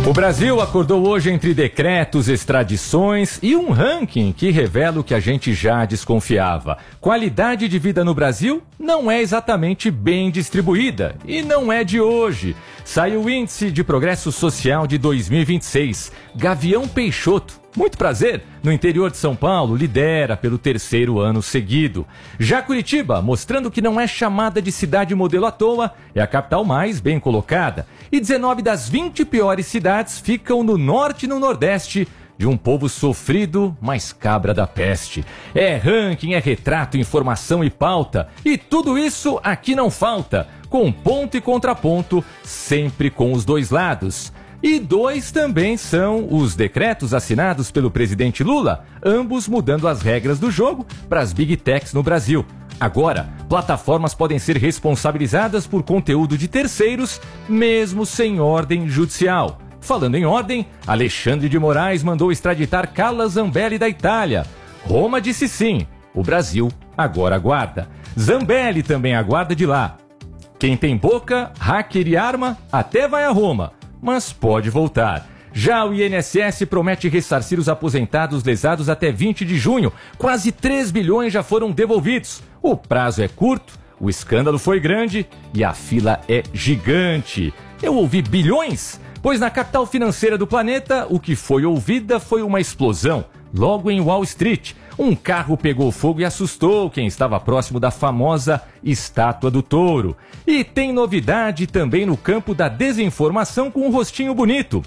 O Brasil acordou hoje entre decretos, extradições e um ranking que revela o que a gente já desconfiava. Qualidade de vida no Brasil não é exatamente bem distribuída e não é de hoje. Saiu o Índice de Progresso Social de 2026. Gavião Peixoto, muito prazer, no interior de São Paulo, lidera pelo 3º ano seguido. Já Curitiba, mostrando que não é chamada de cidade modelo à toa, é a capital mais bem colocada. E 19 das 20 piores cidades ficam no norte e no nordeste de um povo sofrido, mas cabra da peste. É ranking, é retrato, informação e pauta. E tudo isso aqui não falta, com ponto e contraponto, sempre com os dois lados. E dois também são os decretos assinados pelo presidente Lula, ambos mudando as regras do jogo para as Big Techs no Brasil. Agora, plataformas podem ser responsabilizadas por conteúdo de terceiros, mesmo sem ordem judicial. Falando em ordem, Alexandre de Moraes mandou extraditar Carla Zambelli da Itália. Roma disse sim, o Brasil agora aguarda. Zambelli também aguarda de lá. Quem tem boca, hacker e arma, até vai a Roma, mas pode voltar. Já o INSS promete ressarcir os aposentados lesados até 20 de junho. Quase 3 bilhões já foram devolvidos. O prazo é curto, o escândalo foi grande e a fila é gigante. Eu ouvi bilhões? Pois na capital financeira do planeta, o que foi ouvida foi uma explosão. Logo em Wall Street, um carro pegou fogo e assustou quem estava próximo da famosa Estátua do Touro. E tem novidade também no campo da desinformação com um rostinho bonito.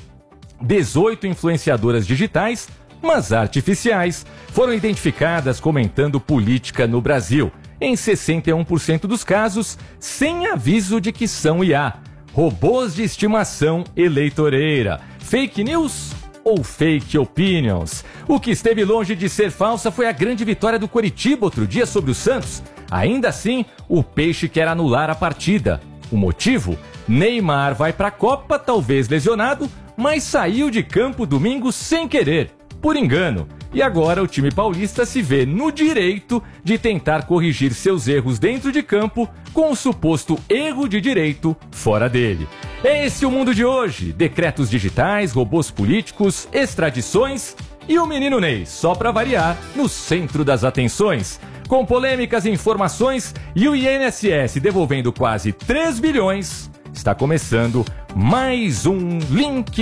18 influenciadoras digitais, mas artificiais, foram identificadas comentando política no Brasil. Em 61% dos casos, sem aviso de que são IA. Robôs de estimação eleitoreira. Fake news ou fake opinions? O que esteve longe de ser falsa foi a grande vitória do Coritiba outro dia sobre o Santos. Ainda assim, o Peixe quer anular a partida. O motivo? Neymar vai para a Copa, talvez lesionado, mas saiu de campo domingo sem querer, por engano. E agora o time paulista se vê no direito de tentar corrigir seus erros dentro de campo com o suposto erro de direito fora dele. É esse o mundo de hoje. Decretos digitais, robôs políticos, extradições e o menino Ney, só para variar, no centro das atenções. Com polêmicas, informações e o INSS devolvendo quase 3 bilhões, está começando mais um Link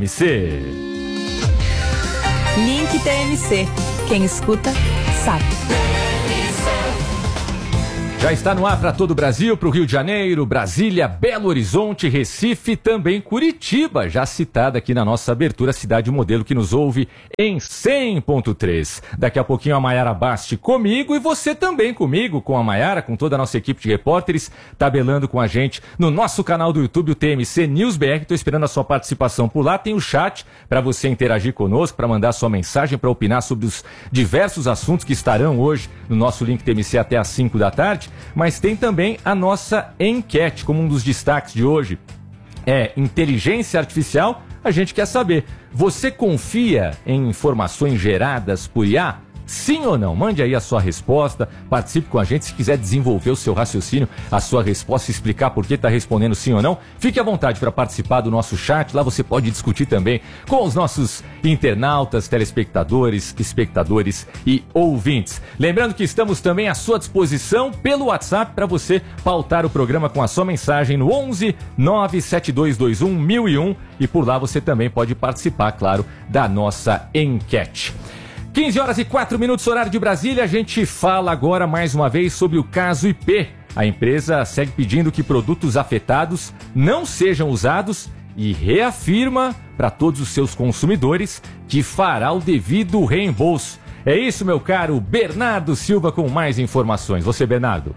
TMC. Link TMC. Quem escuta, sabe. Já está no ar para todo o Brasil, para o Rio de Janeiro, Brasília, Belo Horizonte, Recife e também Curitiba, já citada aqui na nossa abertura, cidade modelo que nos ouve em 100.3. Daqui a pouquinho a Maiara Basti comigo e você também comigo, com a Maiara, com toda a nossa equipe de repórteres, tabelando com a gente no nosso canal do YouTube, o TMC News BR. Estou esperando a sua participação por lá. Tem o chat para você interagir conosco, para mandar sua mensagem, para opinar sobre os diversos assuntos que estarão hoje no nosso Link TMC até às 5 da tarde. Mas tem também a nossa enquete, como um dos destaques de hoje. É inteligência artificial. A gente quer saber, você confia em informações geradas por IA? Sim ou não? Mande aí a sua resposta, participe com a gente. Se quiser desenvolver o seu raciocínio, a sua resposta, explicar por que está respondendo sim ou não, fique à vontade para participar do nosso chat. Lá você pode discutir também com os nossos internautas, telespectadores, espectadores e ouvintes. Lembrando que estamos também à sua disposição pelo WhatsApp para você pautar o programa com a sua mensagem no 11 97221 1001 e por lá você também pode participar, claro, da nossa enquete. 15 horas e 4 minutos, horário de Brasília. A gente fala agora mais uma vez sobre o caso IP. A empresa segue pedindo que produtos afetados não sejam usados e reafirma para todos os seus consumidores que fará o devido reembolso. É isso, meu caro Bernardo Silva, com mais informações. Você, Bernardo.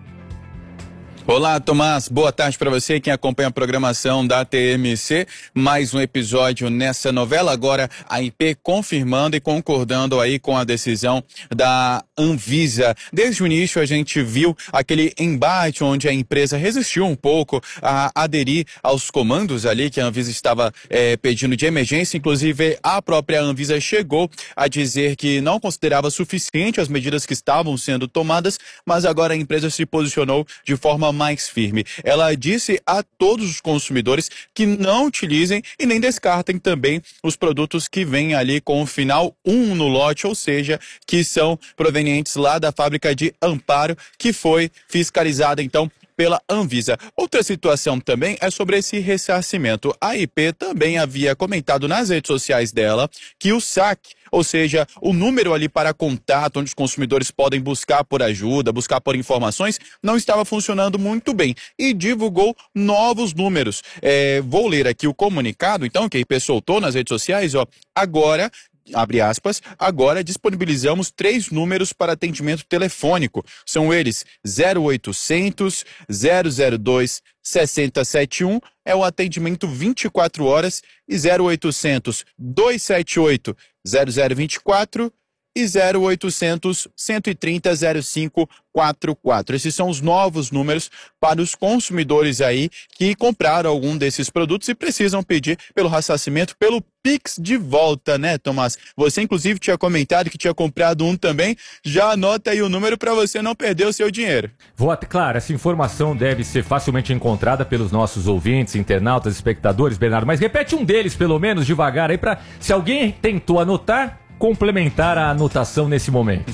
Olá, Tomás. Boa tarde para você, quem acompanha a programação da TMC. Mais um episódio nessa novela. Agora a IP confirmando e concordando aí com a decisão da Anvisa. Desde o início a gente viu aquele embate onde a empresa resistiu um pouco a aderir aos comandos ali que a Anvisa estava pedindo de emergência. Inclusive a própria Anvisa chegou a dizer que não considerava suficiente as medidas que estavam sendo tomadas, mas agora a empresa se posicionou de forma mais firme. Ela disse a todos os consumidores que não utilizem e nem descartem também os produtos que vêm ali com o final 1 no lote, ou seja, que são provenientes lá da fábrica de Amparo, que foi fiscalizada então pela Anvisa. Outra situação também é sobre esse ressarcimento. A IP também havia comentado nas redes sociais dela que o saque, ou seja, o número ali para contato, onde os consumidores podem buscar por ajuda, buscar por informações, não estava funcionando muito bem e divulgou novos números. Vou ler aqui o comunicado, então, que a IP soltou nas redes sociais, agora, abre aspas, agora disponibilizamos 3 números para atendimento telefônico. São eles 0800 002 6071, é o atendimento 24 horas, e 0800 278 0024 e 0800 130 0544. Esses são os novos números para os consumidores aí que compraram algum desses produtos e precisam pedir pelo ressarcimento, pelo Pix de volta, né, Tomás? Você, inclusive, tinha comentado que tinha comprado um também. Já anota aí o número para você não perder o seu dinheiro. Claro, essa informação deve ser facilmente encontrada pelos nossos ouvintes, internautas, espectadores, Bernardo, mas repete um deles, pelo menos, devagar aí, para se alguém tentou anotar, complementar a anotação nesse momento.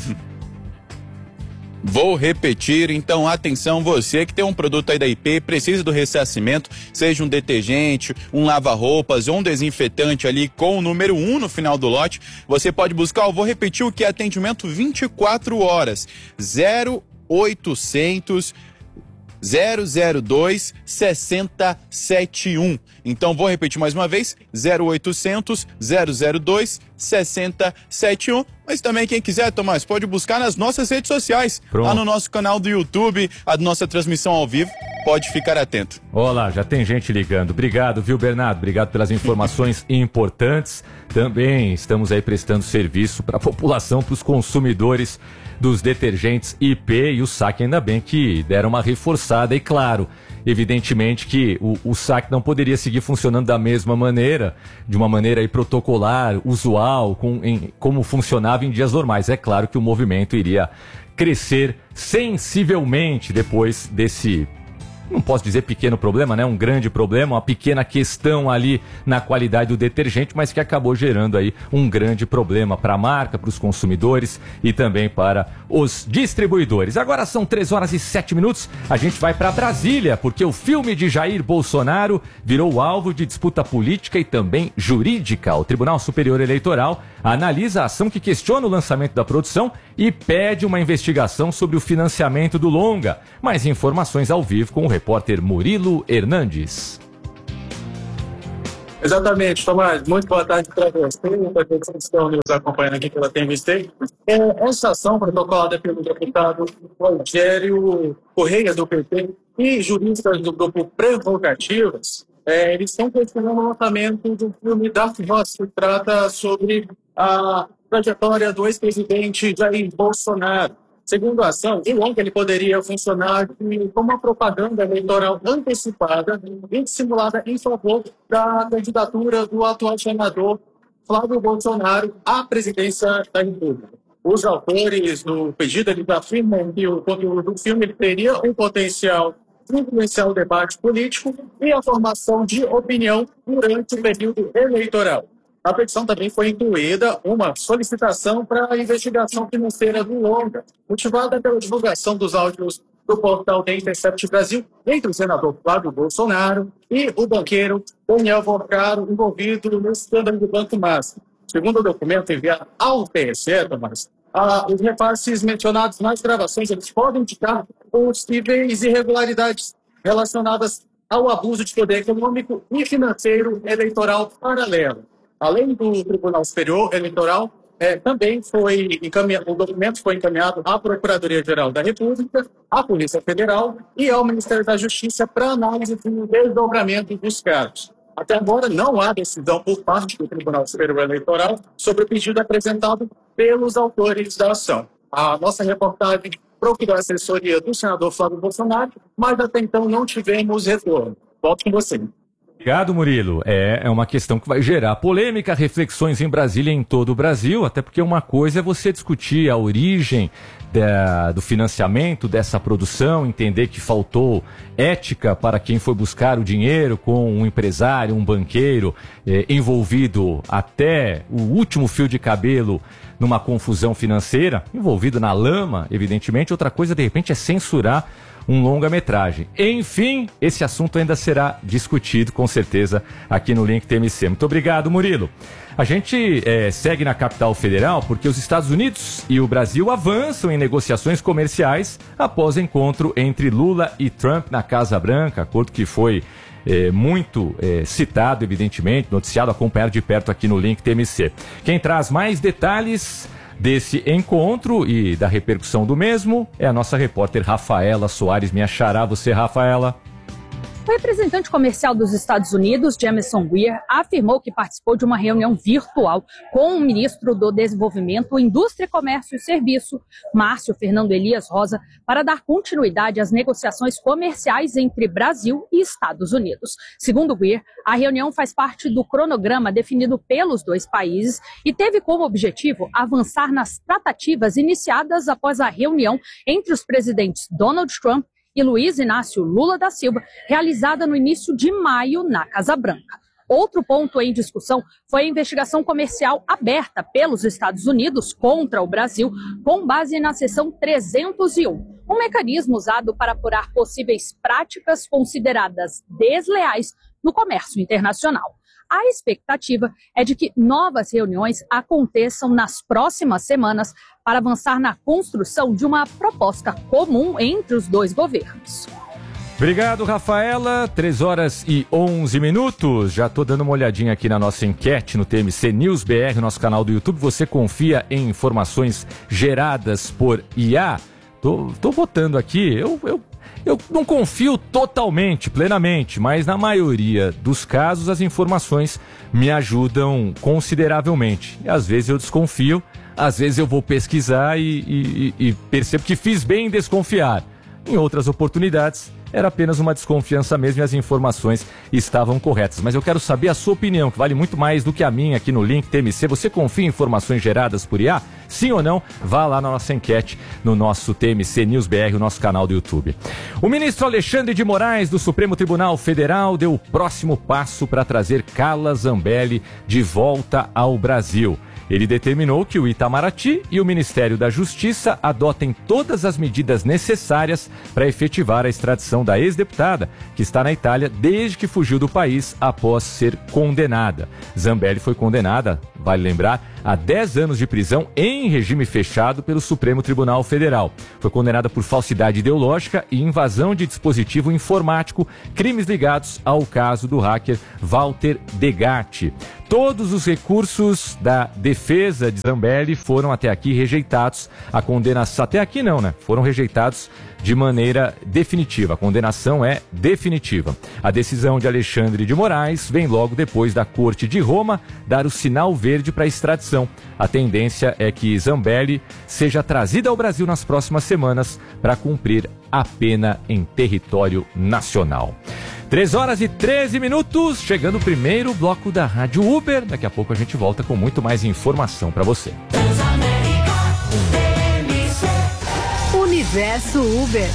Vou repetir, então atenção, você que tem um produto aí da IP, precisa do ressarcimento, seja um detergente, um lava-roupas ou um desinfetante ali com o número 1 no final do lote, você pode buscar, eu vou repetir o que é atendimento 24 horas, 0800 002 6071. Então vou repetir mais uma vez, 0800 002 6071. Mas também quem quiser, Tomás, pode buscar nas nossas redes sociais. Pronto. Lá no nosso canal do YouTube, a nossa transmissão ao vivo, pode ficar atento. Olá, já tem gente ligando. Obrigado, viu, Bernardo? Obrigado pelas informações importantes. Também estamos aí prestando serviço para a população, para os consumidores dos detergentes IP e o saque, ainda bem que deram uma reforçada. E claro, evidentemente que o saque não poderia seguir funcionando da mesma maneira, de uma maneira aí protocolar, usual, como funcionava em dias normais. É claro que o movimento iria crescer sensivelmente depois desse, não posso dizer pequeno problema, né? Um grande problema, uma pequena questão ali na qualidade do detergente, mas que acabou gerando aí um grande problema para a marca, para os consumidores e também para os distribuidores. Agora são 3h07, a gente vai para Brasília, porque o filme de Jair Bolsonaro virou alvo de disputa política e também jurídica. O Tribunal Superior Eleitoral analisa a ação que questiona o lançamento da produção e pede uma investigação sobre o financiamento do longa. Mais informações ao vivo com o repórter Murilo Hernandes. Exatamente, Tomás. Muito boa tarde para você e para todos que estão nos acompanhando aqui pela TMC. Essa ação protocolada pelo deputado Rogério Correia, do PT, e juristas do grupo Prerrogativas, eles estão questionando o lançamento do filme Darth Vader, que trata sobre a trajetória do ex-presidente Jair Bolsonaro. Segundo a ação, o longa ele poderia funcionar como uma propaganda eleitoral antecipada e dissimulada em favor da candidatura do atual senador Flávio Bolsonaro à presidência da República. Os autores do pedido eles afirmam que o conteúdo do filme ele teria um potencial de influenciar o debate político e a formação de opinião durante o período eleitoral. Na petição também foi incluída uma solicitação para a investigação financeira do longa, motivada pela divulgação dos áudios do portal The Intercept Brasil entre o senador Flávio Bolsonaro e o banqueiro Daniel Vorcaro, envolvido no escândalo do Banco Master. Segundo o documento enviado ao TSE, Tomás, os repasses mencionados nas gravações eles podem indicar possíveis irregularidades relacionadas ao abuso de poder econômico e financeiro eleitoral paralelo. Além do Tribunal Superior Eleitoral, também o documento foi encaminhado à Procuradoria-Geral da República, à Polícia Federal e ao Ministério da Justiça para análise do desdobramento dos casos. Até agora, não há decisão por parte do Tribunal Superior Eleitoral sobre o pedido apresentado pelos autores da ação. A nossa reportagem procurou a assessoria do senador Flávio Bolsonaro, mas até então não tivemos retorno. Volto com você. Obrigado, Murilo. É uma questão que vai gerar polêmica, reflexões em Brasília e em todo o Brasil, até porque uma coisa é você discutir a origem do financiamento dessa produção, entender que faltou ética para quem foi buscar o dinheiro com um empresário, um banqueiro envolvido até o último fio de cabelo numa confusão financeira, envolvido na lama, evidentemente. Outra coisa, de repente, é censurar um longa-metragem. Enfim, esse assunto ainda será discutido, com certeza, aqui no Link TMC. Muito obrigado, Murilo. A gente segue na capital federal porque os Estados Unidos e o Brasil avançam em negociações comerciais após o encontro entre Lula e Trump na Casa Branca, acordo que foi muito citado, evidentemente, noticiado, acompanhado de perto aqui no Link TMC. Quem traz mais detalhes desse encontro e da repercussão do mesmo é a nossa repórter Rafaela Soares. Minha xará, você, Rafaela. O representante comercial dos Estados Unidos, Jamieson Greer, afirmou que participou de uma reunião virtual com o ministro do Desenvolvimento, Indústria, Comércio e Serviço, Márcio Fernando Elias Rosa, para dar continuidade às negociações comerciais entre Brasil e Estados Unidos. Segundo Greer, a reunião faz parte do cronograma definido pelos dois países e teve como objetivo avançar nas tratativas iniciadas após a reunião entre os presidentes Donald Trump e Luiz Inácio Lula da Silva, realizada no início de maio na Casa Branca. Outro ponto em discussão foi a investigação comercial aberta pelos Estados Unidos contra o Brasil, com base na seção 301, um mecanismo usado para apurar possíveis práticas consideradas desleais no comércio internacional. A expectativa é de que novas reuniões aconteçam nas próximas semanas para avançar na construção de uma proposta comum entre os dois governos. Obrigado, Rafaela. 3h11. Já estou dando uma olhadinha aqui na nossa enquete no TMC News BR, nosso canal do YouTube. Você confia em informações geradas por IA? Tô botando aqui, eu não confio totalmente, plenamente, mas na maioria dos casos as informações me ajudam consideravelmente. E às vezes eu desconfio, às vezes eu vou pesquisar e percebo que fiz bem em desconfiar. Em outras oportunidades, era apenas uma desconfiança mesmo e as informações estavam corretas. Mas eu quero saber a sua opinião, que vale muito mais do que a minha aqui no Link TMC. Você confia em informações geradas por IA? Sim ou não? Vá lá na nossa enquete no nosso TMC News BR, o nosso canal do YouTube. O ministro Alexandre de Moraes, do Supremo Tribunal Federal, deu o próximo passo para trazer Carla Zambelli de volta ao Brasil. Ele determinou que o Itamaraty e o Ministério da Justiça adotem todas as medidas necessárias para efetivar a extradição da ex-deputada, que está na Itália desde que fugiu do país após ser condenada. Zambelli foi condenada, vale lembrar, a 10 anos de prisão em regime fechado pelo Supremo Tribunal Federal. Foi condenada por falsidade ideológica e invasão de dispositivo informático, crimes ligados ao caso do hacker Walter Degatti. Todos os recursos da defesa de Zambelli foram até aqui rejeitados. A condenação, até aqui não, né? Foram rejeitados de maneira definitiva. A condenação é definitiva. A decisão de Alexandre de Moraes vem logo depois da Corte de Roma dar o sinal verde para a extradição. A tendência é que Zambelli seja trazida ao Brasil nas próximas semanas para cumprir a pena em território nacional. 3h13, chegando o primeiro bloco da Rádio Uber. Daqui a pouco a gente volta com muito mais informação para você. Universo Uber.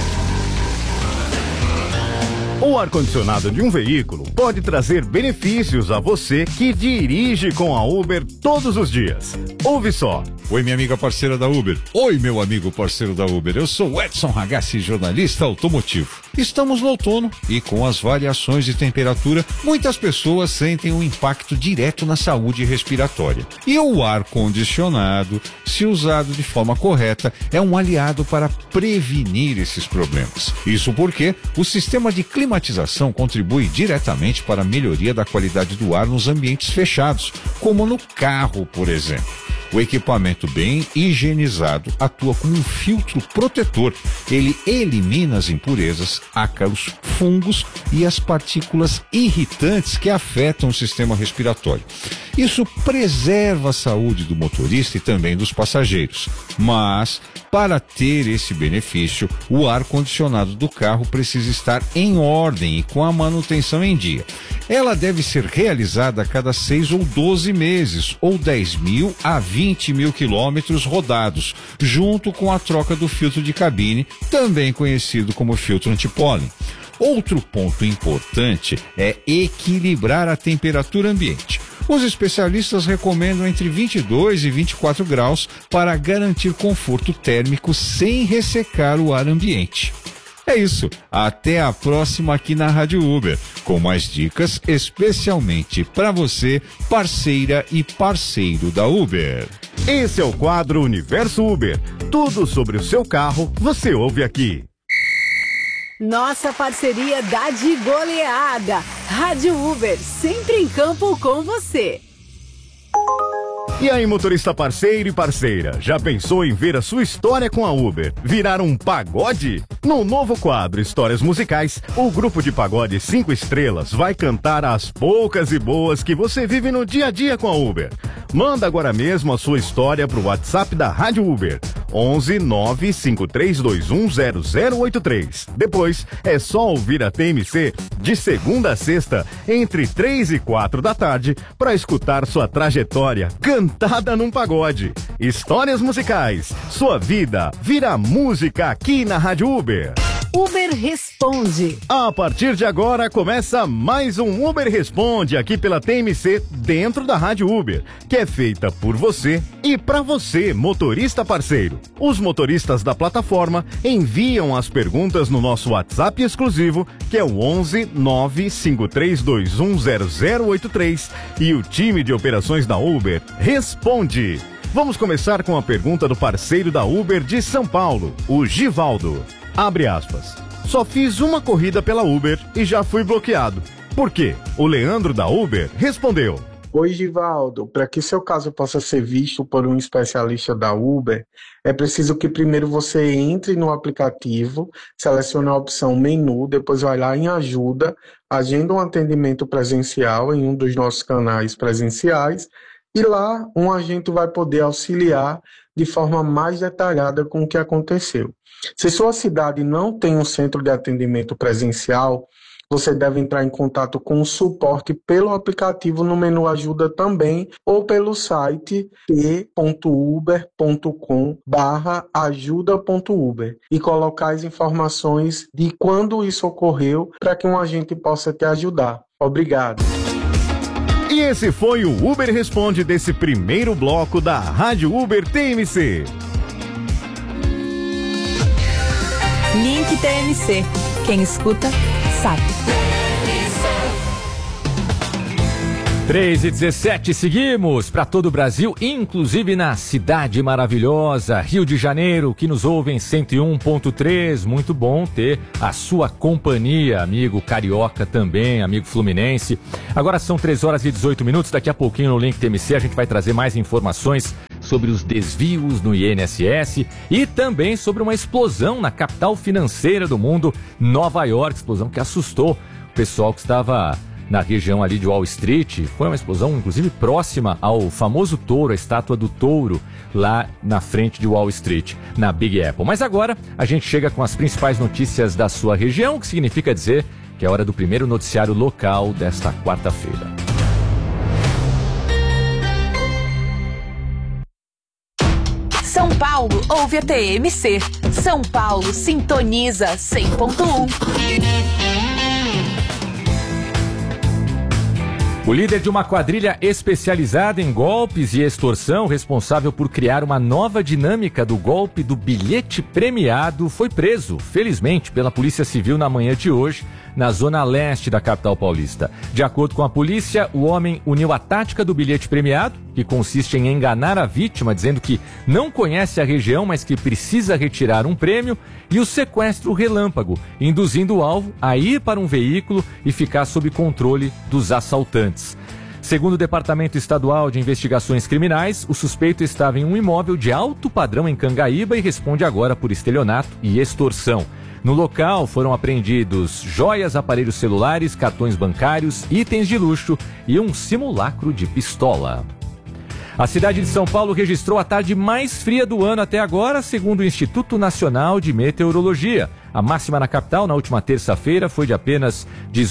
O ar-condicionado de um veículo pode trazer benefícios a você que dirige com a Uber todos os dias. Ouve só. Oi, minha amiga parceira da Uber. Oi, meu amigo parceiro da Uber. Eu sou o Edson Ragazzi, jornalista automotivo. Estamos no outono e com as variações de temperatura, muitas pessoas sentem um impacto direto na saúde respiratória. E o ar-condicionado, se usado de forma correta, é um aliado para prevenir esses problemas. Isso porque o sistema de climatização contribui diretamente para a melhoria da qualidade do ar nos ambientes fechados, como no carro, por exemplo. O equipamento bem higienizado atua como um filtro protetor. Ele elimina as impurezas, ácaros, fungos e as partículas irritantes que afetam o sistema respiratório. Isso preserva a saúde do motorista e também dos passageiros. Mas, para ter esse benefício, o ar-condicionado do carro precisa estar em ordem e com a manutenção em dia. Ela deve ser realizada a cada 6 ou 12 meses, ou 10 mil a 20 mil quilômetros rodados, junto com a troca do filtro de cabine, também conhecido como filtro antipólen. Outro ponto importante é equilibrar a temperatura ambiente. Os especialistas recomendam entre 22 e 24 graus para garantir conforto térmico sem ressecar o ar ambiente. É isso, até a próxima aqui na Rádio Uber, com mais dicas especialmente para você, parceira e parceiro da Uber. Esse é o quadro Universo Uber. Tudo sobre o seu carro você ouve aqui. Nossa parceria dá de goleada. Rádio Uber, sempre em campo com você. E aí, motorista parceiro e parceira, já pensou em ver a sua história com a Uber virar um pagode? No novo quadro Histórias Musicais, o grupo de pagode 5 estrelas vai cantar as poucas e boas que você vive no dia a dia com a Uber. Manda agora mesmo a sua história pro WhatsApp da Rádio Uber, 11 95321 0083. Depois é só ouvir a TMC de segunda a sexta, entre 3 e 4 da tarde, para escutar sua trajetória cantada num pagode. Histórias Musicais, sua vida vira música aqui na Rádio Uber. Uber Responde. A partir de agora começa mais um Uber Responde aqui pela TMC dentro da Rádio Uber, que é feita por você e para você, motorista parceiro. Os motoristas da plataforma enviam as perguntas no nosso WhatsApp exclusivo, que é o 11 95321 0083, e o time de operações da Uber responde. Vamos começar com a pergunta do parceiro da Uber de São Paulo, o Givaldo. Abre aspas. Só fiz uma corrida pela Uber e já fui bloqueado. Por quê? O Leandro da Uber respondeu. Oi, Givaldo. Para que seu caso possa ser visto por um especialista da Uber, é preciso que primeiro você entre no aplicativo, selecione a opção menu, depois vai lá em ajuda, agenda um atendimento presencial em um dos nossos canais presenciais e lá um agente vai poder auxiliar de forma mais detalhada com o que aconteceu. Se sua cidade não tem um centro de atendimento presencial, você deve entrar em contato com o suporte pelo aplicativo no menu ajuda também ou pelo site t.uber.com/ajuda.uber e colocar as informações de quando isso ocorreu para que um agente possa te ajudar. Obrigado. E esse foi o Uber Responde desse primeiro bloco da Rádio Uber TMC. Link TMC. Quem escuta, sabe. 3h17, seguimos para todo o Brasil, inclusive na cidade maravilhosa, Rio de Janeiro, que nos ouve em 101.3. Muito bom ter a sua companhia, amigo carioca também, amigo fluminense. Agora são 3h18, daqui a pouquinho no Link TMC a gente vai trazer mais informações sobre os desvios no INSS e também sobre uma explosão na capital financeira do mundo, Nova York, explosão que assustou o pessoal que estava na região ali de Wall Street. Foi uma explosão, inclusive, próxima ao famoso touro, a estátua do touro, lá na frente de Wall Street, na Big Apple. Mas agora a gente chega com as principais notícias da sua região, que significa dizer que é hora do primeiro noticiário local desta quarta-feira. São Paulo ouve a TMC. São Paulo sintoniza 100.1. O líder de uma quadrilha especializada em golpes e extorsão, responsável por criar uma nova dinâmica do golpe do bilhete premiado, foi preso, felizmente, pela Polícia Civil na manhã de hoje, na zona leste da capital paulista. De acordo com a polícia, o homem uniu a tática do bilhete premiado, que consiste em enganar a vítima dizendo que não conhece a região, mas que precisa retirar um prêmio, e o sequestro relâmpago, induzindo o alvo a ir para um veículo e ficar sob controle dos assaltantes. Segundo o Departamento Estadual de Investigações Criminais, o suspeito estava em um imóvel de alto padrão em Cangaíba e responde agora por estelionato e extorsão. No local foram apreendidos joias, aparelhos celulares, cartões bancários, itens de luxo e um simulacro de pistola. A cidade de São Paulo registrou a tarde mais fria do ano até agora, segundo o Instituto Nacional de Meteorologia. A máxima na capital, na última terça-feira, foi de apenas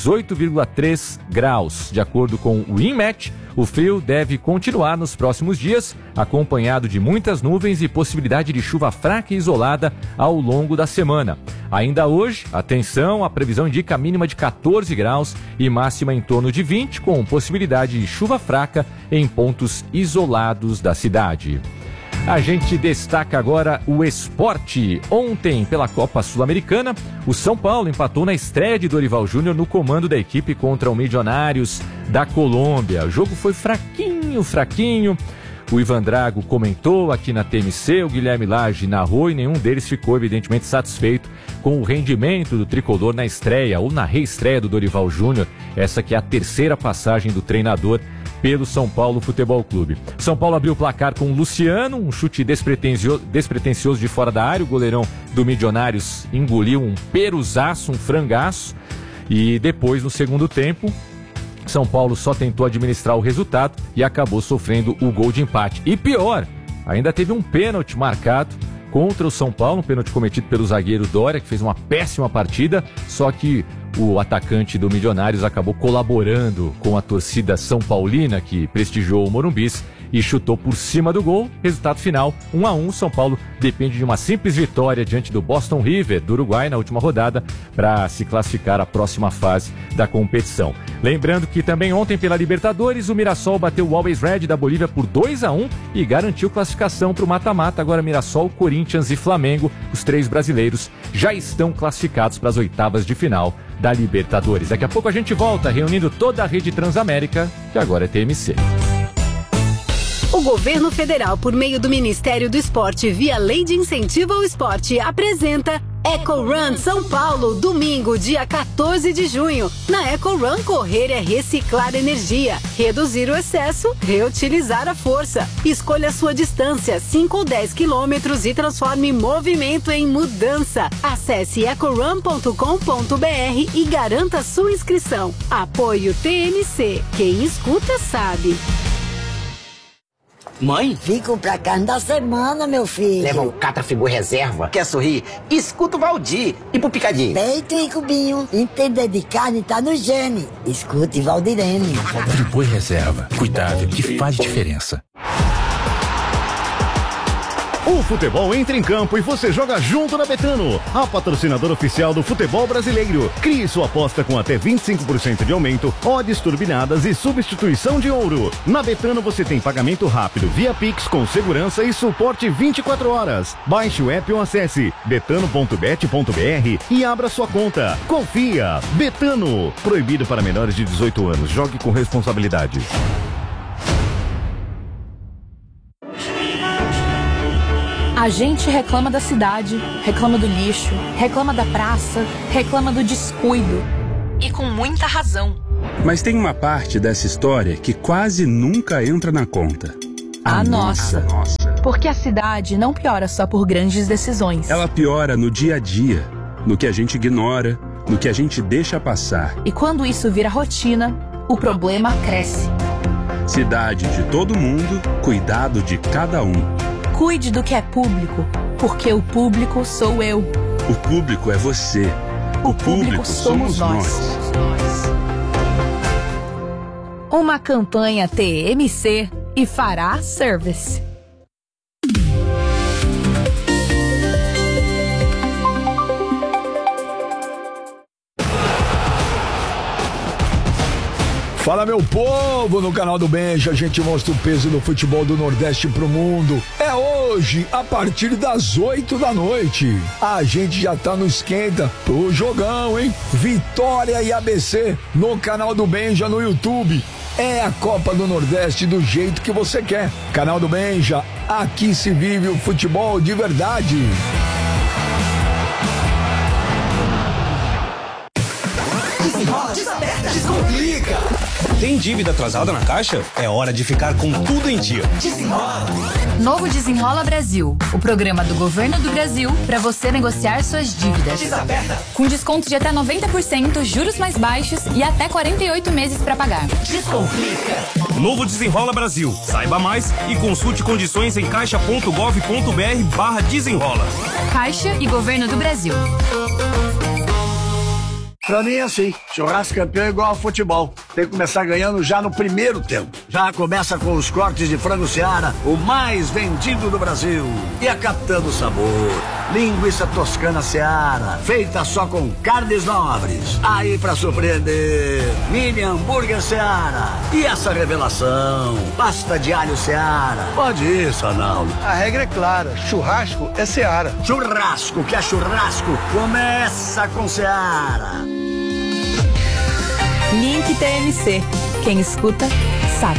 18,3 graus. De acordo com o INMET, o frio deve continuar nos próximos dias, acompanhado de muitas nuvens e possibilidade de chuva fraca e isolada ao longo da semana. Ainda hoje, atenção, a previsão indica a mínima de 14 graus e máxima em torno de 20, com possibilidade de chuva fraca em pontos isolados da cidade. A gente destaca agora o esporte. Ontem, pela Copa Sul-Americana, o São Paulo empatou na estreia de Dorival Júnior no comando da equipe contra o Milionários da Colômbia. O jogo foi fraquinho. O Ivan Drago comentou aqui na TMC, o Guilherme Lage narrou e nenhum deles ficou evidentemente satisfeito com o rendimento do tricolor na estreia ou na reestreia do Dorival Júnior. Essa que é a terceira passagem do treinador pelo São Paulo Futebol Clube. São Paulo abriu o placar com o Luciano, um chute despretensioso de fora da área. O goleirão do Milionários engoliu um peruzaço, um frangaço. E depois, no segundo tempo, São Paulo só tentou administrar o resultado e acabou sofrendo o gol de empate. E pior, ainda teve um pênalti marcado contra o São Paulo, um pênalti cometido pelo zagueiro Dória, que fez uma péssima partida, só que o atacante do Milionários acabou colaborando com a torcida São Paulina, que prestigiou o Morumbis e chutou por cima do gol. Resultado final, 1-1. São Paulo depende de uma simples vitória diante do Boston River, do Uruguai, na última rodada, para se classificar à próxima fase da competição. Lembrando que também ontem, pela Libertadores, o Mirassol bateu o Always Red da Bolívia por 2-1 e garantiu classificação para o mata-mata. Agora Mirassol, Corinthians e Flamengo, os três brasileiros, já estão classificados para as oitavas de final da Libertadores. Daqui a pouco a gente volta reunindo toda a rede Transamérica, que agora é TMC. O governo federal, por meio do Ministério do Esporte, via Lei de Incentivo ao Esporte, apresenta Eco Run São Paulo, domingo, dia 14 de junho. Na Eco Run, correr é reciclar energia, reduzir o excesso, reutilizar a força. Escolha a sua distância, 5 ou 10 quilômetros, e transforme movimento em mudança. Acesse ecorun.com.br e garanta sua inscrição. Apoio TMC. Quem escuta sabe. Mãe? Fico pra carne da semana, meu filho. Leva o Catrafigur Reserva. Quer sorrir? Escuta o Valdir. E pro Picadinho? Peito e cubinho. Entender de carne tá no gene. Escute Valdirene. Friboi Reserva. Cuidado que faz diferença. O futebol entra em campo e você joga junto na Betano, a patrocinadora oficial do futebol brasileiro. Crie sua aposta com até 25% de aumento, odds turbinadas e substituição de ouro. Na Betano você tem pagamento rápido via Pix com segurança e suporte 24 horas. Baixe o app ou acesse betano.bet.br e abra sua conta. Confia! Betano. Proibido para menores de 18 anos. Jogue com responsabilidade. A gente reclama da cidade, reclama do lixo, reclama da praça, reclama do descuido. E com muita razão. Mas tem uma parte dessa história que quase nunca entra na conta. A nossa. Porque a cidade não piora só por grandes decisões. Ela piora no dia a dia, no que a gente ignora, no que a gente deixa passar. E quando isso vira rotina, o problema cresce. Cidade de todo mundo, cuidado de cada um. Cuide do que é público, porque o público sou eu. O público é você. O público somos nós. Uma campanha TMC e Fará Service. Fala, meu povo, no canal do Benja a gente mostra o peso do futebol do Nordeste pro mundo. É hoje, a partir das 8 da noite. A gente já tá no esquenta pro jogão, hein? Vitória e ABC no canal do Benja no YouTube. É a Copa do Nordeste do jeito que você quer. Canal do Benja, aqui se vive o futebol de verdade. Desenrola, desaperta, descomplica. Tem dívida atrasada na Caixa? É hora de ficar com tudo em dia. Desenrola! Novo Desenrola Brasil, o programa do Governo do Brasil para você negociar suas dívidas. Desaperta! Com desconto de até 90%, juros mais baixos e até 48 meses para pagar. Descomplica! Novo Desenrola Brasil. Saiba mais e consulte condições em caixa.gov.br/desenrola. Caixa e Governo do Brasil. Pra mim é assim, churrasco campeão é igual ao futebol. Tem que começar ganhando já no primeiro tempo. Já começa com os cortes de frango Seara, o mais vendido do Brasil. E a capitã do sabor, linguiça toscana Seara, feita só com carnes nobres. Aí pra surpreender, mini hambúrguer Seara. E essa revelação, pasta de alho Seara. Pode ir, Sanaldo. A regra é clara, churrasco é Seara. Churrasco que é churrasco, começa com Seara. Link TMC. Quem escuta, sabe.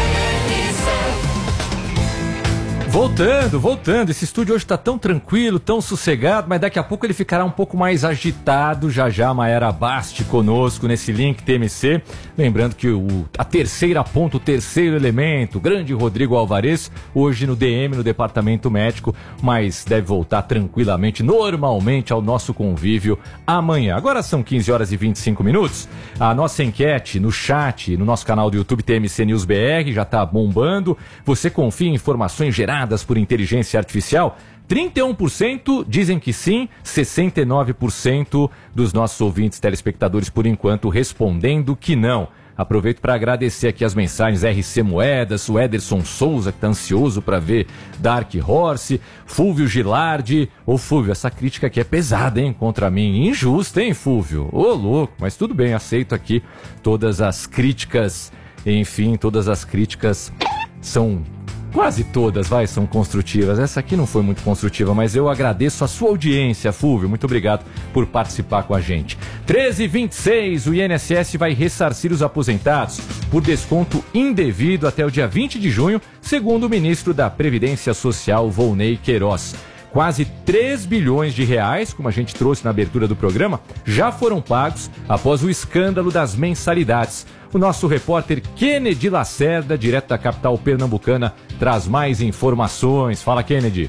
Voltando. Esse estúdio hoje tá tão tranquilo, tão sossegado, mas daqui a pouco ele ficará um pouco mais agitado. Já a Mayara Basti conosco nesse Link TMC. Lembrando que a terceira ponta, o terceiro elemento, o grande Rodrigo Alvarez, hoje no DM, no departamento médico, mas deve voltar tranquilamente, normalmente, ao nosso convívio amanhã. Agora são 15 horas e 25 minutos. A nossa enquete no chat, no nosso canal do YouTube TMC News BR, já tá bombando. Você confia em informações geradas por inteligência artificial? 31% dizem que sim, 69% dos nossos ouvintes telespectadores, por enquanto, respondendo que não. Aproveito para agradecer aqui as mensagens RC Moedas, o Ederson Souza, que está ansioso para ver Dark Horse, Fúvio Gilardi. Ô Fúvio, essa crítica aqui é pesada, hein, contra mim. Injusta, hein, Fúvio? Ô louco, mas tudo bem, aceito aqui todas as críticas. Enfim, todas as críticas são... Quase todas, são construtivas. Essa aqui não foi muito construtiva, mas eu agradeço a sua audiência, Fúvio. Muito obrigado por participar com a gente. 13h26, o INSS vai ressarcir os aposentados por desconto indevido até o dia 20 de junho, segundo o ministro da Previdência Social, Volney Queiroz. Quase 3 bilhões de reais, como a gente trouxe na abertura do programa, já foram pagos após o escândalo das mensalidades. O nosso repórter Kennedy Lacerda, direto da capital pernambucana, traz mais informações. Fala, Kennedy.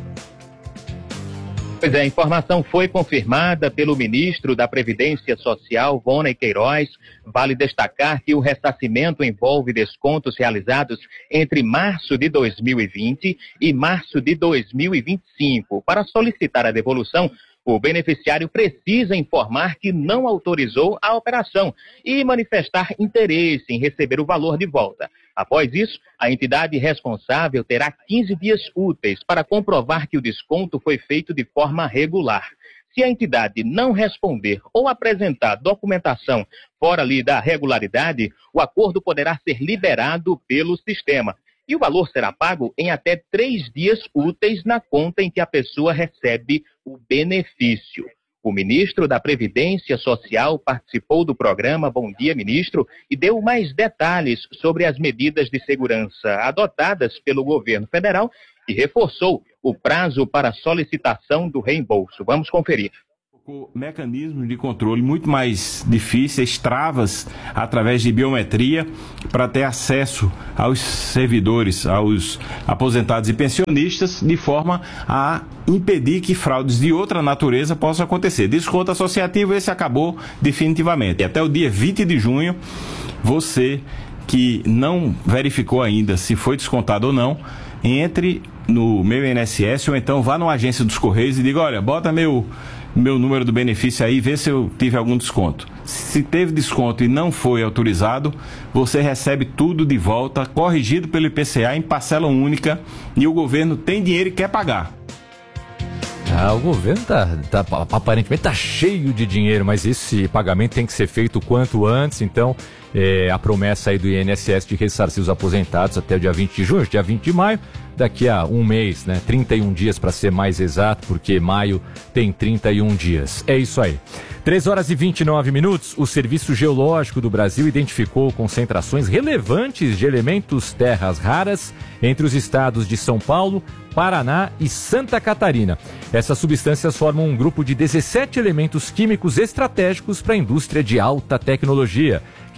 Pois é, a informação foi confirmada pelo ministro da Previdência Social, Volney Queiroz. Vale destacar que o ressarcimento envolve descontos realizados entre março de 2020 e março de 2025. Para solicitar a devolução, o beneficiário precisa informar que não autorizou a operação e manifestar interesse em receber o valor de volta. Após isso, a entidade responsável terá 15 dias úteis para comprovar que o desconto foi feito de forma regular. Se a entidade não responder ou apresentar documentação fora ali da regularidade, o acordo poderá ser liberado pelo sistema. E o valor será pago em até 3 dias úteis na conta em que a pessoa recebe o benefício. O ministro da Previdência Social participou do programa Bom Dia, Ministro, e deu mais detalhes sobre as medidas de segurança adotadas pelo governo federal e reforçou o prazo para solicitação do reembolso. Vamos conferir. Mecanismos de controle muito mais difíceis, travas através de biometria para ter acesso aos servidores, aos aposentados e pensionistas, de forma a impedir que fraudes de outra natureza possam acontecer. Desconto associativo, esse acabou definitivamente. E até o dia 20 de junho, você que não verificou ainda se foi descontado ou não, entre no meu INSS ou então vá numa agência dos Correios e diga, olha, bota meu número do benefício aí, vê se eu tive algum desconto. Se teve desconto e não foi autorizado, você recebe tudo de volta, corrigido pelo IPCA em parcela única, e o governo tem dinheiro e quer pagar. O governo aparentemente tá cheio de dinheiro, mas esse pagamento tem que ser feito o quanto antes. Então, a promessa aí do INSS de ressarcir os aposentados até o dia 20 de junho, dia 20 de maio, daqui a um mês, né? 31 dias para ser mais exato, porque maio tem 31 dias. É isso aí. 3 horas e 29 minutos, o Serviço Geológico do Brasil identificou concentrações relevantes de elementos terras raras entre os estados de São Paulo, Paraná e Santa Catarina. Essas substâncias formam um grupo de 17 elementos químicos estratégicos para a indústria de alta tecnologia.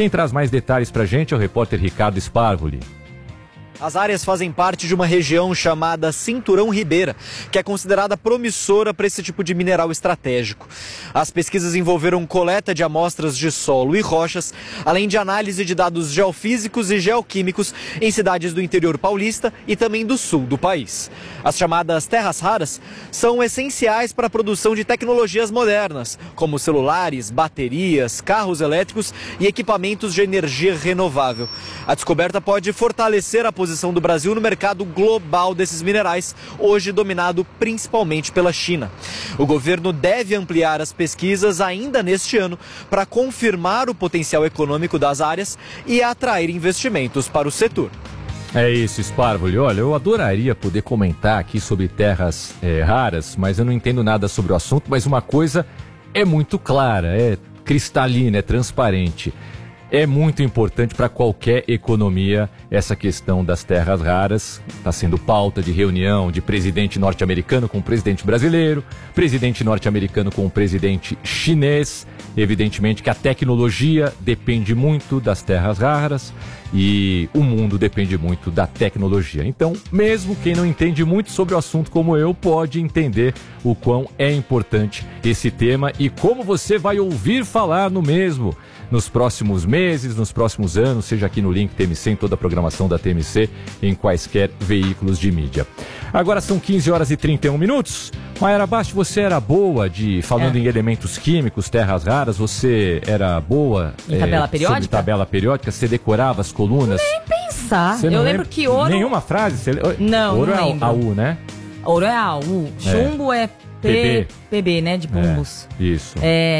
Quem traz mais detalhes pra gente é o repórter Ricardo Sparvoli. As áreas fazem parte de uma região chamada Cinturão Ribeira, que é considerada promissora para esse tipo de mineral estratégico. As pesquisas envolveram coleta de amostras de solo e rochas, além de análise de dados geofísicos e geoquímicos em cidades do interior paulista e também do sul do país. As chamadas terras raras são essenciais para a produção de tecnologias modernas, como celulares, baterias, carros elétricos e equipamentos de energia renovável. A descoberta pode fortalecer a posição do Brasil no mercado global desses minerais, hoje dominado principalmente pela China. O governo deve ampliar as pesquisas ainda neste ano para confirmar o potencial econômico das áreas e atrair investimentos para o setor. É isso, Sparvoli. Olha, eu adoraria poder comentar aqui sobre terras raras, mas eu não entendo nada sobre o assunto, mas uma coisa é muito clara, é cristalina, é transparente. É muito importante para qualquer economia essa questão das terras raras. Está sendo pauta de reunião de presidente norte-americano com o presidente brasileiro, presidente norte-americano com o presidente chinês. Evidentemente que a tecnologia depende muito das terras raras e o mundo depende muito da tecnologia. Então, mesmo quem não entende muito sobre o assunto como eu, pode entender o quão é importante esse tema e como você vai ouvir falar no mesmo nos próximos meses, nos próximos anos, seja aqui no Link TMC, em toda a programação da TMC, em quaisquer veículos de mídia. Agora são 15 horas e 31 minutos. Mayara Basti, você era boa falando em elementos químicos, terras raras, você era boa em tabela periódica? Sobre tabela periódica, você decorava as colunas? Nem pensar. Você eu lembro que ouro... Nenhuma frase? Não, ouro não lembro. É AU, né? Ouro é AU. Chumbo é PB, né? De pumbos. Isso.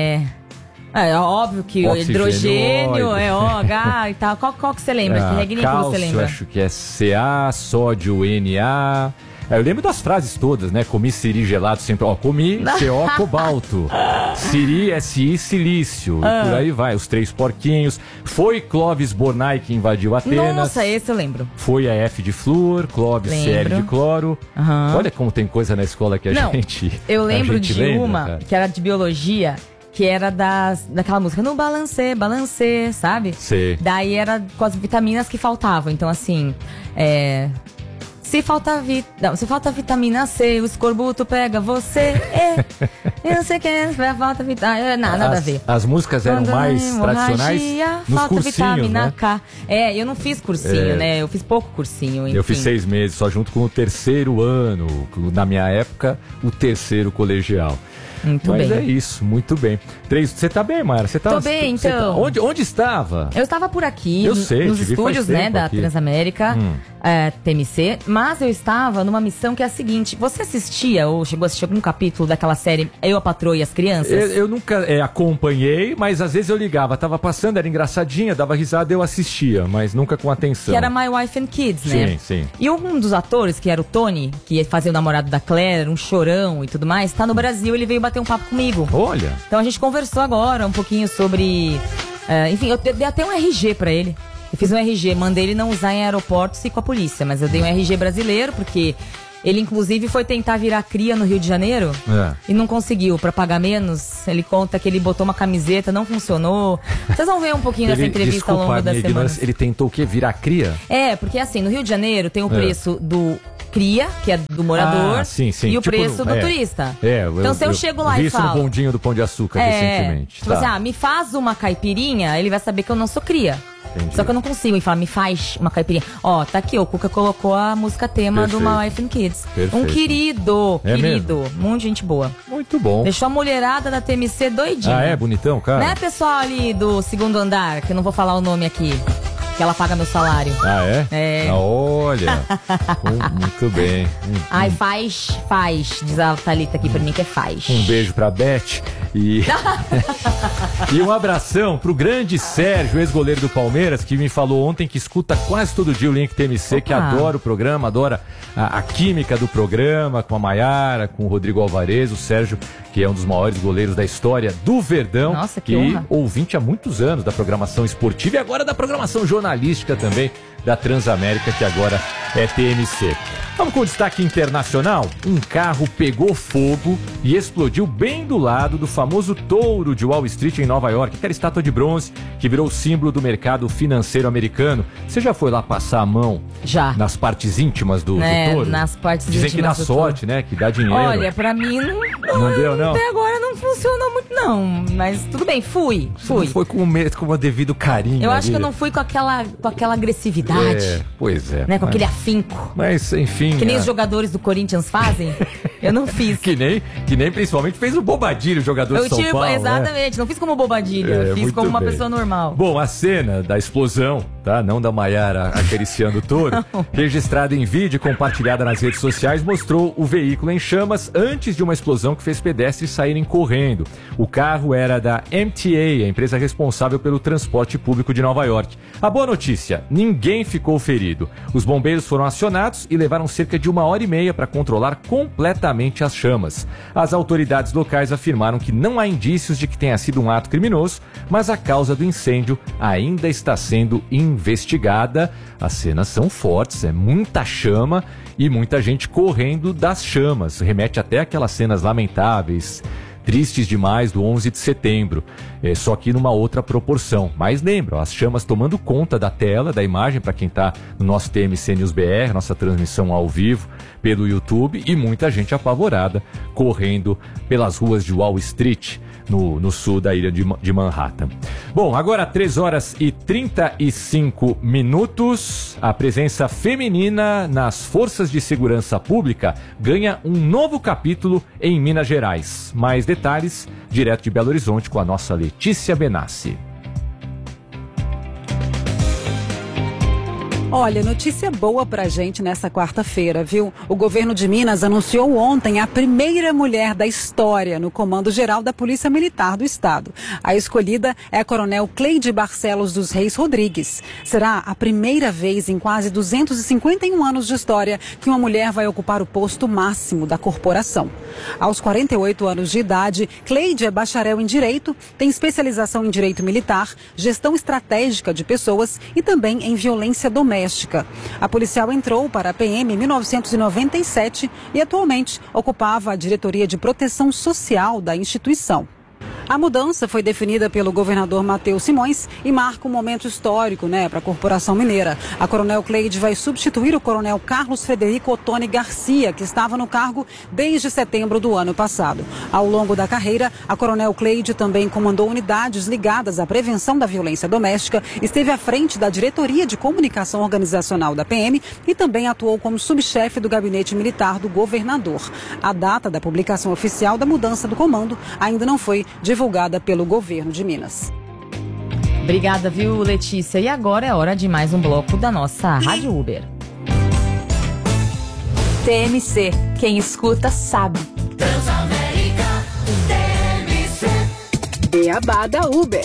É óbvio que o hidrogênio é OH e tal. Qual que você lembra? Que regrinha que você lembra? Acho que é Ca, sódio Na. Eu lembro das frases todas, né? Comi siri gelado sempre. Comi CO cobalto. Siri, SI, silício. E por aí vai. Os 3 porquinhos. Foi Clóvis Bornai que invadiu Atenas. Nossa, esse eu lembro. Foi a F de flúor, Clóvis CL de cloro. Olha como tem coisa na escola que eu lembro de lembra, uma cara. Que era de biologia. Que era daquela música no balancê, sabe? Sim. Daí era com as vitaminas que faltavam. Então, assim, se falta vitamina C, o escorbuto pega você. Eu não sei o que é, falta vitamina. Nada a ver. As músicas eram mais tradicionais nos falta cursinhos, vitamina né? K. Eu não fiz cursinho, né? Eu fiz pouco cursinho. Enfim. Eu fiz 6 meses, só junto com o 3º ano. Na minha época, o 3º colegial. Muito bem. Mas é isso, muito bem. Você tá bem, Mayara? Tô bem, então. Onde estava? Eu estava por aqui, eu sei, nos estúdios, né, da aqui. Transamérica, TMC, mas eu estava numa missão que é a seguinte: você assistia ou chegou a assistir algum capítulo daquela série Eu, a Patroa e as Crianças? Eu nunca acompanhei, mas às vezes eu ligava, tava passando, era engraçadinha, dava risada, eu assistia, mas nunca com atenção. Que era My Wife and Kids, né? Sim. E um dos atores, que era o Tony, que fazia o namorado da Claire, um chorão e tudo mais, tá no Brasil, ele veio bater um papo comigo. Olha! Então a gente conversou agora um pouquinho sobre... enfim, eu dei até um RG pra ele. Eu fiz um RG, mandei ele não usar em aeroportos e com a polícia, mas eu dei um RG brasileiro, porque ele inclusive foi tentar virar cria no Rio de Janeiro e não conseguiu, pra pagar menos. Ele conta que ele botou uma camiseta, não funcionou. Vocês vão ver um pouquinho dessa entrevista ao longo da semana. Ele tentou o quê? Virar cria? Porque assim, no Rio de Janeiro tem o preço do cria, que é do morador, sim. e o preço do turista. Então se eu chego lá e falo... Vi isso no bondinho do Pão de Açúcar recentemente. Tipo assim, me faz uma caipirinha, ele vai saber que eu não sou cria. Entendi. Só que eu não consigo. Ele fala, me faz uma caipirinha. Tá aqui, o Cuca colocou a música tema do My Wife and Kids. Perfeito. Um querido. Mesmo? Muito gente boa. Muito bom. Deixou a mulherada da TMC doidinha. Bonitão, cara? Né, pessoal ali do 2º andar, que eu não vou falar o nome aqui, que ela paga meu salário. Olha. Muito bem. Ai, faz, diz a Thalita aqui pra mim que é faz. Um beijo pra Beth e um abração pro grande Sérgio, ex-goleiro do Palmeiras, que me falou ontem que escuta quase todo dia o Link TMC, que adora o programa, adora a química do programa, com a Mayara, com o Rodrigo Alvarez, o Sérgio, que é um dos maiores goleiros da história do Verdão. Nossa, que honra. Ouvinte há muitos anos da programação esportiva e agora da programação jornalística também da Transamérica, que agora é TMC. Vamos com o destaque internacional. Um carro pegou fogo e explodiu bem do lado do famoso touro de Wall Street em Nova York, aquela estátua de bronze que virou símbolo do mercado financeiro americano. Você já foi lá passar a mão? Já. Nas partes íntimas do touro? Nas partes Dizem íntimas. Dizem que dá sorte, né? Que dá dinheiro. Olha, pra mim não deu, não? Até agora não funcionou muito, não. Mas tudo bem, fui. Não foi com o devido carinho. Eu acho que eu não fui com aquela agressividade. Pois é. Né? Com aquele afinco. Mas, enfim... Que nem os jogadores do Corinthians fazem. Eu não fiz. Que nem principalmente fez o Bobadilho, o jogador de São Paulo. Exatamente, não fiz como Bobadilho. Eu fiz como uma pessoa normal. Bom, a cena da explosão, tá? Não da Maiara acariciando o touro, registrada em vídeo e compartilhada nas redes sociais, mostrou o veículo em chamas antes de uma explosão que fez pedestres saírem correndo. O carro era da MTA, a empresa responsável pelo transporte público de Nova York. A boa notícia, ninguém ficou ferido. Os bombeiros foram acionados e levaram cerca de 1h30 para controlar completamente as chamas. As autoridades locais afirmaram que não há indícios de que tenha sido um ato criminoso, mas a causa do incêndio ainda está sendo investigada. As cenas são fortes, é muita chama e muita gente correndo das chamas. Remete até aquelas cenas lamentáveis, tristes demais do 11 de setembro, só que numa outra proporção. Mas lembra, as chamas tomando conta da tela, da imagem, para quem está no nosso TMC News BR, nossa transmissão ao vivo pelo YouTube, e muita gente apavorada correndo pelas ruas de Wall Street, no sul da ilha de Manhattan. Bom, agora 3h35, a presença feminina nas forças de segurança pública ganha um novo capítulo em Minas Gerais. Mais detalhes, direto de Belo Horizonte, com a nossa Letícia Benassi. Olha, notícia boa pra gente nessa quarta-feira, viu? O governo de Minas anunciou ontem a primeira mulher da história no Comando Geral da Polícia Militar do Estado. A escolhida é a coronel Cleide Barcelos dos Reis Rodrigues. Será a primeira vez em quase 251 anos de história que uma mulher vai ocupar o posto máximo da corporação. Aos 48 anos de idade, Cleide é bacharel em Direito, tem especialização em Direito Militar, Gestão Estratégica de Pessoas e também em Violência Doméstica. A policial entrou para a PM em 1997 e atualmente ocupava a diretoria de proteção social da instituição. A mudança foi definida pelo governador Matheus Simões e marca um momento histórico, para a Corporação Mineira. A coronel Cleide vai substituir o coronel Carlos Frederico Ottoni Garcia, que estava no cargo desde setembro do ano passado. Ao longo da carreira, a coronel Cleide também comandou unidades ligadas à prevenção da violência doméstica, esteve à frente da diretoria de comunicação organizacional da PM e também atuou como subchefe do gabinete militar do governador. A data da publicação oficial da mudança do comando ainda não foi divulgada pelo governo de Minas. Obrigada, viu, Letícia? E agora é hora de mais um bloco da nossa Rádio Uber. TMC, quem escuta sabe. Transamérica, TMC. Beabá da Uber.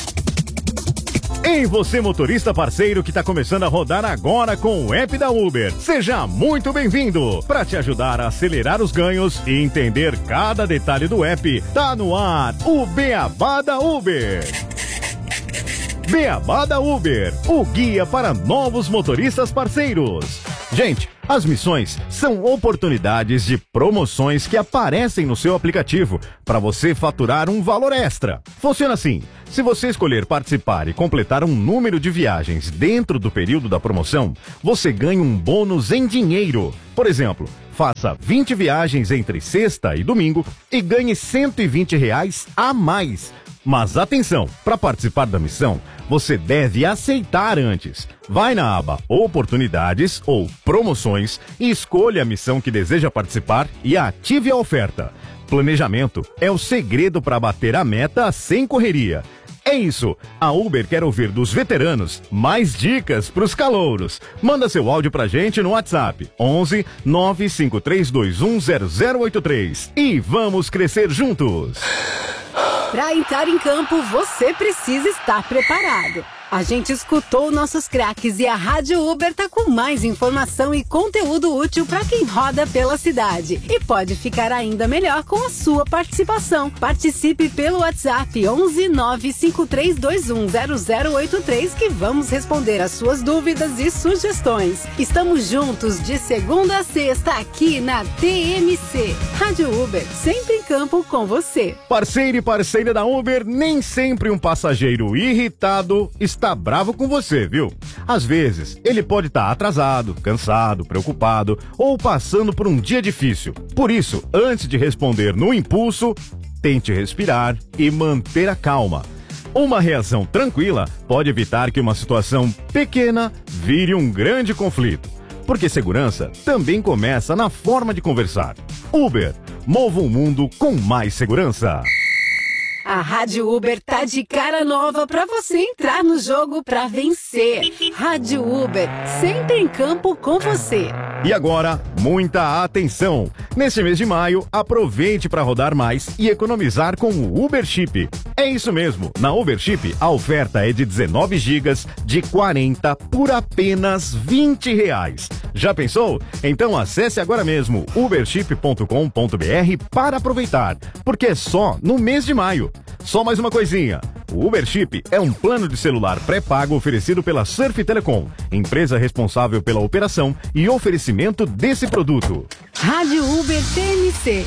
Ei, você motorista parceiro que está começando a rodar agora com o app da Uber. Seja muito bem-vindo! Para te ajudar a acelerar os ganhos e entender cada detalhe do app, tá no ar o Beabá da Uber. Beabá da Uber, o guia para novos motoristas parceiros. Gente, as missões são oportunidades de promoções que aparecem no seu aplicativo para você faturar um valor extra. Funciona assim: se você escolher participar e completar um número de viagens dentro do período da promoção, você ganha um bônus em dinheiro. Por exemplo, faça 20 viagens entre sexta e domingo e ganhe R$120 a mais. Mas atenção, para participar da missão, você deve aceitar antes. Vai na aba Oportunidades ou Promoções e escolha a missão que deseja participar e ative a oferta. Planejamento é o segredo para bater a meta sem correria. É isso, a Uber quer ouvir dos veteranos mais dicas para os calouros. Manda seu áudio pra gente no WhatsApp 11 95321 0083 e vamos crescer juntos. Para entrar em campo, você precisa estar preparado. A gente escutou nossos craques e a Rádio Uber tá com mais informação e conteúdo útil para quem roda pela cidade. E pode ficar ainda melhor com a sua participação. Participe pelo WhatsApp 11 95321 0083 que vamos responder as suas dúvidas e sugestões. Estamos juntos de segunda a sexta aqui na TMC. Rádio Uber, sempre em campo com você. Parceiro e parceira da Uber, nem sempre um passageiro irritado está bravo com você, viu? Às vezes, ele pode estar atrasado, cansado, preocupado ou passando por um dia difícil. Por isso, antes de responder no impulso, tente respirar e manter a calma. Uma reação tranquila pode evitar que uma situação pequena vire um grande conflito. Porque segurança também começa na forma de conversar. Uber, mova o mundo com mais segurança. A Rádio Uber tá de cara nova pra você entrar no jogo pra vencer. Rádio Uber, sempre em campo com você. E agora, muita atenção! Neste mês de maio, aproveite para rodar mais e economizar com o Uber Chip. É isso mesmo, na Uber Chip a oferta é de 19 GB de 40 por apenas R$20. Já pensou? Então acesse agora mesmo uberchip.com.br para aproveitar, porque é só no mês de maio. Só mais uma coisinha. O Uber Chip é um plano de celular pré-pago oferecido pela Surf Telecom, empresa responsável pela operação e oferecimento desse produto. Rádio Uber TMC.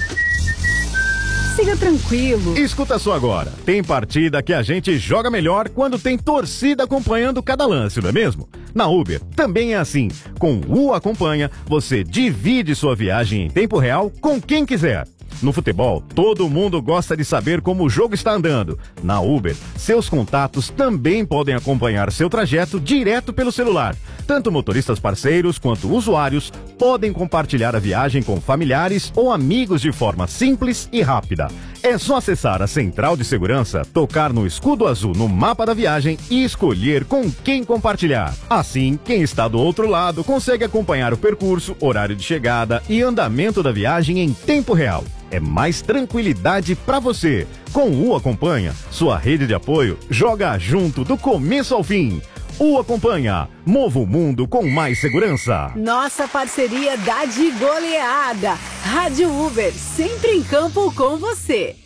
Siga tranquilo. Escuta só agora. Tem partida que a gente joga melhor quando tem torcida acompanhando cada lance, não é mesmo? Na Uber também é assim. Com o Acompanha, você divide sua viagem em tempo real com quem quiser. No futebol, todo mundo gosta de saber como o jogo está andando. Na Uber, seus contatos também podem acompanhar seu trajeto direto pelo celular. Tanto motoristas parceiros quanto usuários podem compartilhar a viagem com familiares ou amigos de forma simples e rápida. É só acessar a central de segurança, tocar no escudo azul no mapa da viagem e escolher com quem compartilhar. Assim, quem está do outro lado consegue acompanhar o percurso, horário de chegada e andamento da viagem em tempo real. É mais tranquilidade para você. Com o Acompanha, sua rede de apoio joga junto do começo ao fim. O Acompanha, mova o mundo com mais segurança. Nossa parceria dá de goleada. Rádio Uber, sempre em campo com você.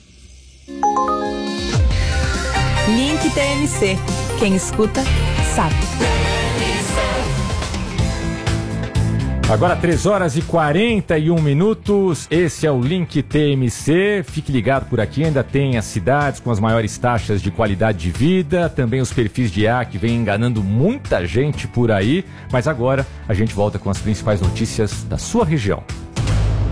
Link TMC. Quem escuta, sabe. Agora 3h41, esse é o Link TMC, fique ligado por aqui, ainda tem as cidades com as maiores taxas de qualidade de vida, também os perfis de IA que vem enganando muita gente por aí, mas agora a gente volta com as principais notícias da sua região.